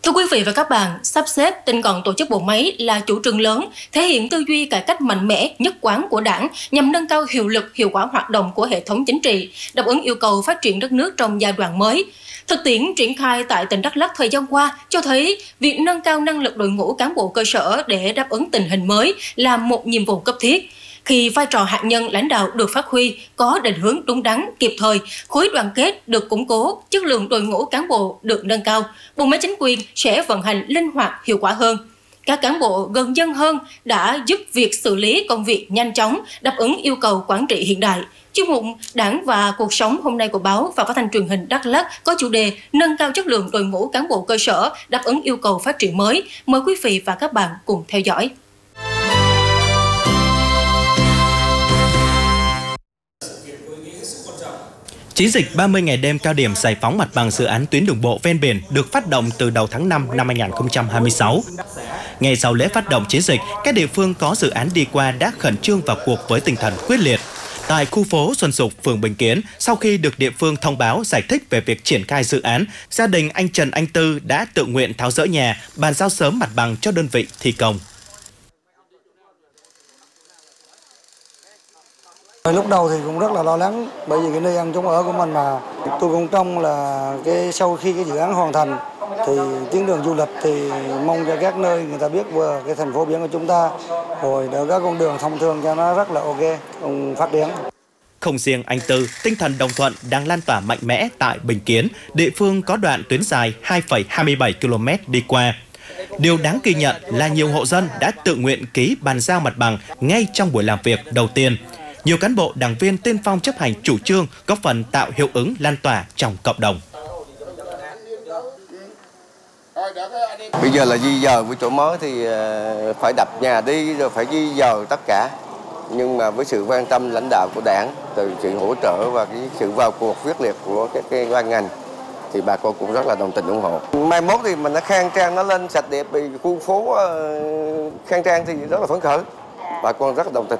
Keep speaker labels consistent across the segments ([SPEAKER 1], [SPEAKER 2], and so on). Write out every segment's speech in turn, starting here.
[SPEAKER 1] Thưa quý vị và các bạn, sắp xếp tinh gọn tổ chức bộ máy là chủ trương lớn, thể hiện tư duy cải cách mạnh mẽ, nhất quán của Đảng nhằm nâng cao hiệu lực, hiệu quả hoạt động của hệ thống chính trị, đáp ứng yêu cầu phát triển đất nước trong giai đoạn mới. Thực tiễn triển khai tại tỉnh Đắk Lắk thời gian qua cho thấy việc nâng cao năng lực đội ngũ cán bộ cơ sở để đáp ứng tình hình mới là một nhiệm vụ cấp thiết. Khi vai trò hạt nhân lãnh đạo được phát huy, có định hướng đúng đắn, kịp thời, khối đoàn kết được củng cố, chất lượng đội ngũ cán bộ được nâng cao, bộ máy chính quyền sẽ vận hành linh hoạt, hiệu quả hơn. Các cán bộ gần dân hơn đã giúp việc xử lý công việc nhanh chóng, đáp ứng yêu cầu quản trị hiện đại. Chuyên mục Đảng và cuộc sống hôm nay của báo và phát thanh truyền hình Đắk Lắk có chủ đề nâng cao chất lượng đội ngũ cán bộ cơ sở, đáp ứng yêu cầu phát triển mới. Mời quý vị và các bạn cùng theo dõi.
[SPEAKER 2] Chiến dịch 30 ngày đêm cao điểm giải phóng mặt bằng dự án tuyến đường bộ ven biển được phát động từ đầu tháng 5 năm 2026. Ngay sau lễ phát động chiến dịch, các địa phương có dự án đi qua đã khẩn trương vào cuộc với tinh thần quyết liệt. Tại khu phố Xuân Dục, phường Bình Kiến, sau khi được địa phương thông báo giải thích về việc triển khai dự án, gia đình anh Trần Anh Tư đã tự nguyện tháo dỡ nhà, bàn giao sớm mặt bằng cho đơn vị thi công.
[SPEAKER 3] Lúc đầu thì cũng rất là lo lắng bởi vì cái nơi ăn chốn ở của mình mà tôi cũng trông là sau khi cái dự án hoàn thành thì tuyến đường du lịch thì mong cho các nơi người ta biết về cái thành phố biển của chúng ta rồi để các con đường thông thường cho nó rất là ok phát triển.
[SPEAKER 2] Không riêng anh Tư, tinh thần đồng thuận đang lan tỏa mạnh mẽ tại Bình Kiến, địa phương có đoạn tuyến dài 2,27 km đi qua. Điều đáng ghi nhận là nhiều hộ dân đã tự nguyện ký bàn giao mặt bằng ngay trong buổi làm việc đầu tiên. Nhiều cán bộ, đảng viên tiên phong chấp hành chủ trương, góp phần tạo hiệu ứng lan tỏa trong cộng đồng.
[SPEAKER 4] Bây giờ là di dời với chỗ mới thì phải đập nhà đi rồi phải di dời tất cả. Nhưng mà với sự quan tâm lãnh đạo của Đảng, từ sự hỗ trợ và cái sự vào cuộc quyết liệt của các ban ngành thì bà con cũng rất là đồng tình ủng hộ. Mai mốt thì mình nó khang trang, nó lên sạch đẹp, vì khu phố khang trang thì rất là phấn khởi. Bà con rất là đồng tình.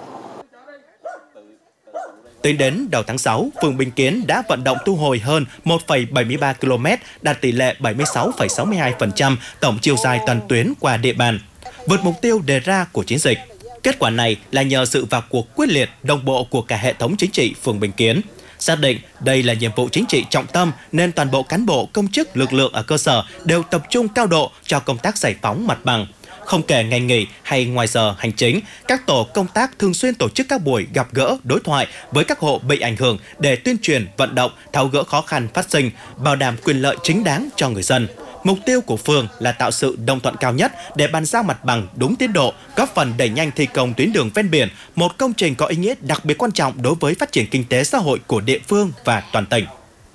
[SPEAKER 2] Tính đến đầu tháng 6, phường Bình Kiến đã vận động thu hồi hơn 1,73 km, đạt tỷ lệ 76,62% tổng chiều dài toàn tuyến qua địa bàn, vượt mục tiêu đề ra của chiến dịch. Kết quả này là nhờ sự vào cuộc quyết liệt, đồng bộ của cả hệ thống chính trị phường Bình Kiến. Xác định đây là nhiệm vụ chính trị trọng tâm nên toàn bộ cán bộ, công chức, lực lượng ở cơ sở đều tập trung cao độ cho công tác giải phóng mặt bằng. Không kể ngày nghỉ hay ngoài giờ hành chính, các tổ công tác thường xuyên tổ chức các buổi gặp gỡ, đối thoại với các hộ bị ảnh hưởng để tuyên truyền, vận động, tháo gỡ khó khăn phát sinh, bảo đảm quyền lợi chính đáng cho người dân. Mục tiêu của phường là tạo sự đồng thuận cao nhất để bàn giao mặt bằng đúng tiến độ, góp phần đẩy nhanh thi công tuyến đường ven biển, một công trình có ý nghĩa đặc biệt quan trọng đối với phát triển kinh tế xã hội của địa phương và toàn tỉnh.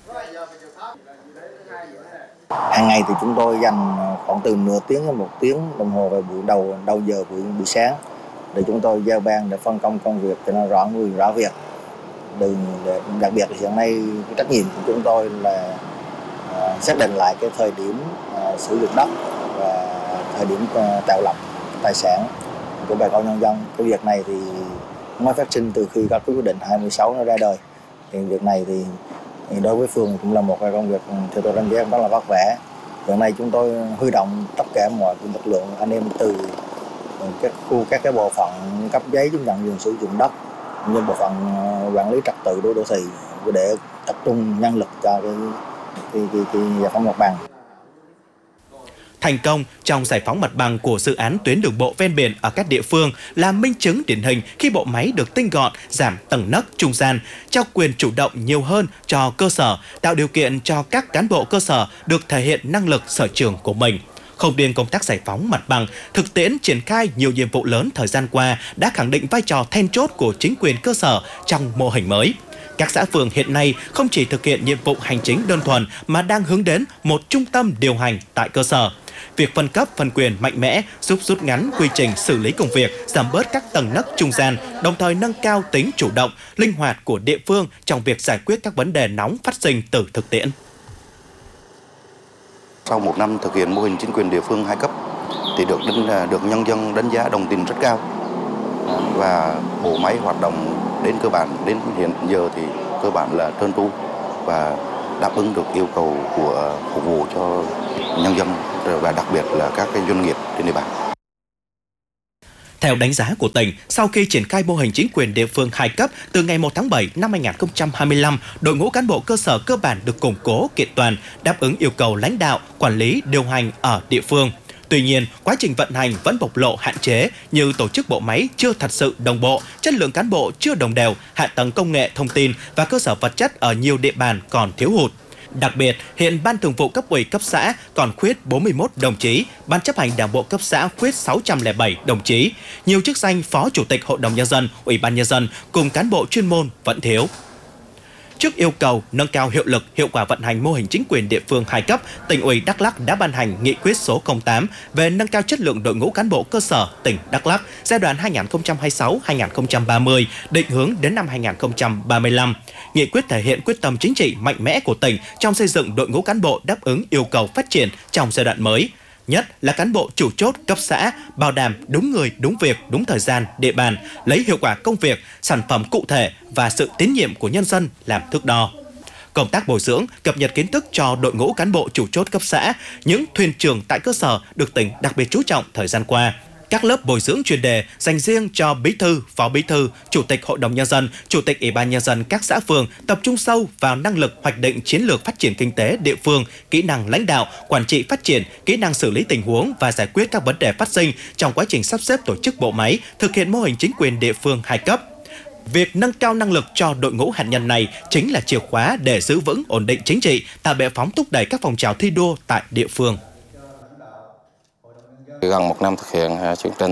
[SPEAKER 5] Hàng ngày thì chúng tôi dành khoảng từ nửa tiếng đến 1 tiếng đồng hồ về buổi đầu giờ buổi sáng để chúng tôi giao ban để phân công công việc cho nó rõ người rõ việc. Đặc biệt là hiện nay cái trách nhiệm của chúng tôi là xác định lại cái thời điểm sử dụng đất và thời điểm tạo lập tài sản của bà con nhân dân. Cái việc này thì mới phát sinh từ khi các quyết định 26 nó ra đời. Thì việc này thì đối với phường cũng là một cái công việc theo tôi đánh giá rất là vất vả. Hiện nay chúng tôi huy động tất cả mọi lực lượng anh em từ các cái bộ phận cấp giấy chứng nhận quyền sử dụng đất, như bộ phận quản lý trật tự đô thị để tập trung nhân lực cho cái giải phóng mặt bằng.
[SPEAKER 2] Thành công trong giải phóng mặt bằng của dự án tuyến đường bộ ven biển ở các địa phương là minh chứng điển hình khi bộ máy được tinh gọn, giảm tầng nấc trung gian, trao quyền chủ động nhiều hơn cho cơ sở, tạo điều kiện cho các cán bộ cơ sở được thể hiện năng lực sở trường của mình. Không riêng công tác giải phóng mặt bằng, thực tiễn triển khai nhiều nhiệm vụ lớn thời gian qua đã khẳng định vai trò then chốt của chính quyền cơ sở trong mô hình mới. Các xã phường hiện nay không chỉ thực hiện nhiệm vụ hành chính đơn thuần mà đang hướng đến một trung tâm điều hành tại cơ sở. Việc phân cấp, phân quyền mạnh mẽ giúp rút ngắn quy trình xử lý công việc, giảm bớt các tầng nấc trung gian, đồng thời nâng cao tính chủ động, linh hoạt của địa phương trong việc giải quyết các vấn đề nóng phát sinh từ thực tiễn.
[SPEAKER 6] Sau 1 năm thực hiện mô hình chính quyền địa phương 2 cấp thì được nhân dân đánh giá đồng tình rất cao và bộ máy hoạt động đến cơ bản đến hiện giờ thì cơ bản là trơn tru và đáp ứng được yêu cầu của phục vụ cho nhân dân và đặc biệt là các cái doanh nghiệp trên địa bàn.
[SPEAKER 2] Theo đánh giá của tỉnh, sau khi triển khai mô hình chính quyền địa phương 2 cấp từ ngày 1 tháng 7 năm 2025, đội ngũ cán bộ cơ sở cơ bản được củng cố, kiện toàn, đáp ứng yêu cầu lãnh đạo, quản lý, điều hành ở địa phương. Tuy nhiên, quá trình vận hành vẫn bộc lộ hạn chế như tổ chức bộ máy chưa thật sự đồng bộ, chất lượng cán bộ chưa đồng đều, hạ tầng công nghệ thông tin và cơ sở vật chất ở nhiều địa bàn còn thiếu hụt. Đặc biệt, hiện Ban Thường vụ cấp ủy cấp xã còn khuyết 41 đồng chí, Ban chấp hành Đảng bộ cấp xã khuyết 607 đồng chí. Nhiều chức danh Phó Chủ tịch Hội đồng Nhân dân, Ủy ban Nhân dân cùng cán bộ chuyên môn vẫn thiếu. Trước yêu cầu nâng cao hiệu lực, hiệu quả vận hành mô hình chính quyền địa phương 2 cấp, Tỉnh ủy Đắk Lắk đã ban hành nghị quyết số 08 về nâng cao chất lượng đội ngũ cán bộ cơ sở tỉnh Đắk Lắk giai đoạn 2026-2030, định hướng đến năm 2035. Nghị quyết thể hiện quyết tâm chính trị mạnh mẽ của tỉnh trong xây dựng đội ngũ cán bộ đáp ứng yêu cầu phát triển trong giai đoạn mới. Nhất là cán bộ chủ chốt cấp xã, bảo đảm đúng người, đúng việc, đúng thời gian, địa bàn, lấy hiệu quả công việc, sản phẩm cụ thể và sự tín nhiệm của nhân dân làm thước đo. Công tác bồi dưỡng, cập nhật kiến thức cho đội ngũ cán bộ chủ chốt cấp xã, những thuyền trưởng tại cơ sở được tỉnh đặc biệt chú trọng thời gian qua. Các lớp bồi dưỡng chuyên đề dành riêng cho bí thư, phó bí thư, chủ tịch Hội đồng Nhân dân, chủ tịch Ủy ban Nhân dân các xã phường tập trung sâu vào năng lực hoạch định chiến lược phát triển kinh tế địa phương, kỹ năng lãnh đạo, quản trị phát triển, kỹ năng xử lý tình huống và giải quyết các vấn đề phát sinh trong quá trình sắp xếp tổ chức bộ máy, thực hiện mô hình chính quyền địa phương 2 cấp. Việc nâng cao năng lực cho đội ngũ hạt nhân này chính là chìa khóa để giữ vững ổn định chính trị, tạo bệ phóng thúc đẩy các phong trào thi đua tại địa phương.
[SPEAKER 7] Gần một năm thực hiện chương trình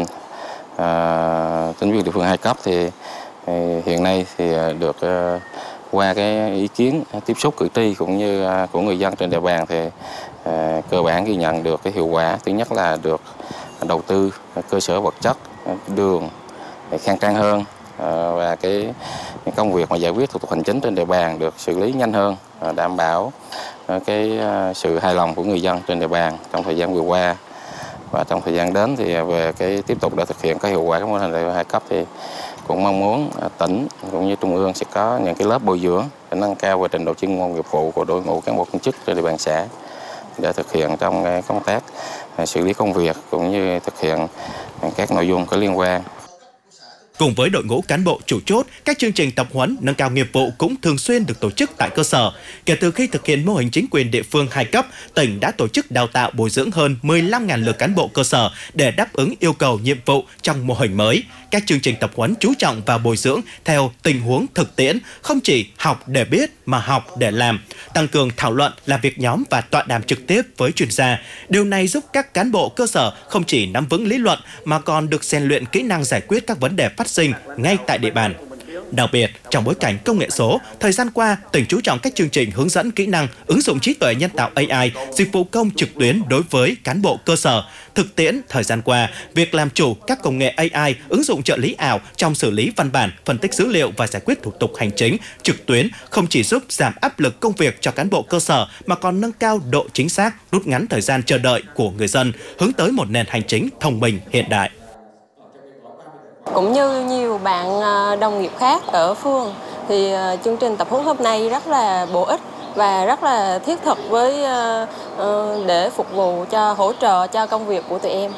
[SPEAKER 7] chính quyền địa phương 2 cấp thì hiện nay thì được qua cái ý kiến tiếp xúc cử tri cũng như của người dân trên địa bàn thì cơ bản ghi nhận được cái hiệu quả. Thứ nhất là được đầu tư cơ sở vật chất, đường khang trang hơn và cái công việc mà giải quyết thủ tục hành chính trên địa bàn được xử lý nhanh hơn, đảm bảo cái sự hài lòng của người dân trên địa bàn trong thời gian vừa qua. Và trong thời gian đến thì về cái tiếp tục để thực hiện có hiệu quả các mô hình địa 2 cấp thì cũng mong muốn tỉnh cũng như trung ương sẽ có những cái lớp bồi dưỡng để nâng cao về trình độ chuyên môn nghiệp vụ của đội ngũ cán bộ công chức trên địa bàn xã để thực hiện trong cái công tác xử lý công việc cũng như thực hiện các nội dung có liên quan.
[SPEAKER 2] Cùng với đội ngũ cán bộ chủ chốt, các chương trình tập huấn nâng cao nghiệp vụ cũng thường xuyên được tổ chức tại cơ sở. Kể từ khi thực hiện mô hình chính quyền địa phương 2 cấp, tỉnh đã tổ chức đào tạo bồi dưỡng hơn 15.000 lượt cán bộ cơ sở để đáp ứng yêu cầu nhiệm vụ trong mô hình mới. Các chương trình tập huấn chú trọng vào bồi dưỡng theo tình huống thực tiễn, không chỉ học để biết mà học để làm, tăng cường thảo luận, làm việc nhóm và tọa đàm trực tiếp với chuyên gia. Điều này giúp các cán bộ cơ sở không chỉ nắm vững lý luận mà còn được rèn luyện kỹ năng giải quyết các vấn đề phát sinh ngay tại địa bàn. Đặc biệt, trong bối cảnh công nghệ số, thời gian qua, tỉnh chú trọng các chương trình hướng dẫn kỹ năng, ứng dụng trí tuệ nhân tạo AI, dịch vụ công trực tuyến đối với cán bộ cơ sở. Thực tiễn, thời gian qua, việc làm chủ các công nghệ AI, ứng dụng trợ lý ảo trong xử lý văn bản, phân tích dữ liệu và giải quyết thủ tục hành chính trực tuyến không chỉ giúp giảm áp lực công việc cho cán bộ cơ sở mà còn nâng cao độ chính xác, rút ngắn thời gian chờ đợi của người dân, hướng tới một nền hành chính thông minh hiện đại.
[SPEAKER 8] Cũng như nhiều bạn đồng nghiệp khác ở phường thì chương trình tập huấn hôm nay rất là bổ ích và rất là thiết thực để phục vụ cho hỗ trợ cho công việc của tụi em.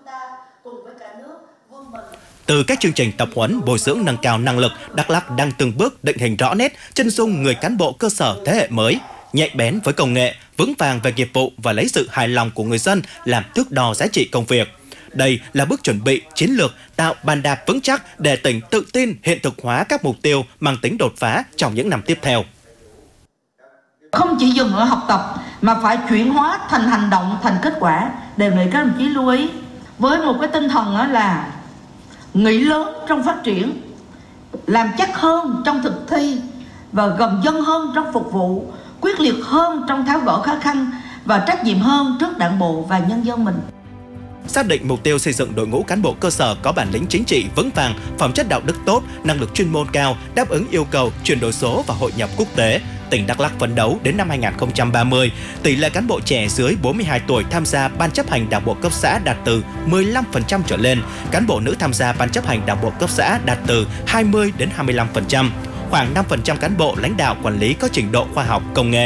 [SPEAKER 2] Từ các chương trình tập huấn bồi dưỡng nâng cao năng lực, Đắk Lắk đang từng bước định hình rõ nét chân dung người cán bộ cơ sở thế hệ mới, nhạy bén với công nghệ, vững vàng về nghiệp vụ và lấy sự hài lòng của người dân làm thước đo giá trị công việc. Đây là bước chuẩn bị chiến lược tạo bàn đạp vững chắc để tỉnh tự tin hiện thực hóa các mục tiêu mang tính đột phá trong những năm tiếp theo.
[SPEAKER 9] Không chỉ dừng ở học tập mà phải chuyển hóa thành hành động, thành kết quả. Đề nghị các đồng chí lưu ý với một cái tinh thần là nghĩ lớn trong phát triển, làm chắc hơn trong thực thi và gần dân hơn trong phục vụ, quyết liệt hơn trong tháo gỡ khó khăn và trách nhiệm hơn trước đảng bộ và nhân dân mình.
[SPEAKER 2] Xác định mục tiêu xây dựng đội ngũ cán bộ cơ sở có bản lĩnh chính trị vững vàng, phẩm chất đạo đức tốt, năng lực chuyên môn cao, đáp ứng yêu cầu chuyển đổi số và hội nhập quốc tế, tỉnh Đắk Lắk phấn đấu đến năm 2030, tỷ lệ cán bộ trẻ dưới 42 tuổi tham gia ban chấp hành đảng bộ cấp xã đạt từ 15% trở lên, cán bộ nữ tham gia ban chấp hành đảng bộ cấp xã đạt từ 20 đến 25%, khoảng 5% cán bộ lãnh đạo quản lý có trình độ khoa học công nghệ.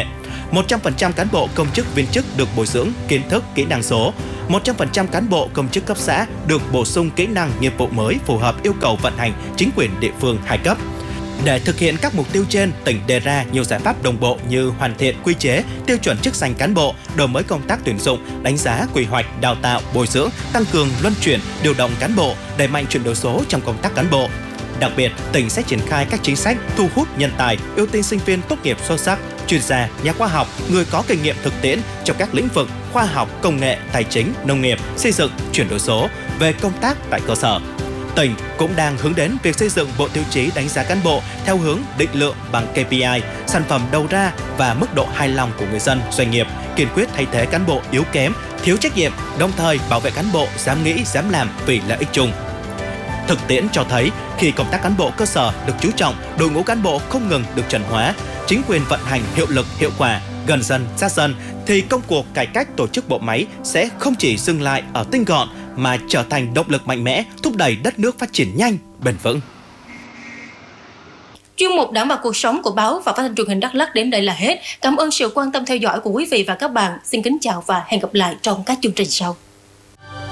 [SPEAKER 2] 100% cán bộ công chức viên chức được bồi dưỡng kiến thức, kỹ năng số. 100% cán bộ công chức cấp xã được bổ sung kỹ năng nghiệp vụ mới phù hợp yêu cầu vận hành chính quyền địa phương 2 cấp. Để thực hiện các mục tiêu trên, tỉnh đề ra nhiều giải pháp đồng bộ như hoàn thiện quy chế, tiêu chuẩn chức danh cán bộ, đổi mới công tác tuyển dụng, đánh giá, quy hoạch, đào tạo, bồi dưỡng, tăng cường luân chuyển, điều động cán bộ, đẩy mạnh chuyển đổi số trong công tác cán bộ. Đặc biệt, tỉnh sẽ triển khai các chính sách thu hút nhân tài, ưu tiên sinh viên tốt nghiệp xuất sắc, chuyên gia, nhà khoa học, người có kinh nghiệm thực tiễn trong các lĩnh vực khoa học, công nghệ, tài chính, nông nghiệp, xây dựng, chuyển đổi số về công tác tại cơ sở. Tỉnh cũng đang hướng đến việc xây dựng bộ tiêu chí đánh giá cán bộ theo hướng định lượng bằng KPI, sản phẩm đầu ra và mức độ hài lòng của người dân, doanh nghiệp, kiên quyết thay thế cán bộ yếu kém, thiếu trách nhiệm, đồng thời bảo vệ cán bộ dám nghĩ, dám làm vì lợi ích chung. Thực tiễn cho thấy, khi công tác cán bộ cơ sở được chú trọng, đội ngũ cán bộ không ngừng được chuẩn hóa, chính quyền vận hành hiệu lực, hiệu quả, gần dân, sát dân, thì công cuộc cải cách tổ chức bộ máy sẽ không chỉ dừng lại ở tinh gọn mà trở thành động lực mạnh mẽ thúc đẩy đất nước phát triển nhanh, bền vững.
[SPEAKER 1] Chuyên mục Đảng và cuộc sống của báo và phát thanh truyền hình Đắk Lắk đến đây là hết. Cảm ơn sự quan tâm theo dõi của quý vị và các bạn. Xin kính chào và hẹn gặp lại trong các chương trình sau.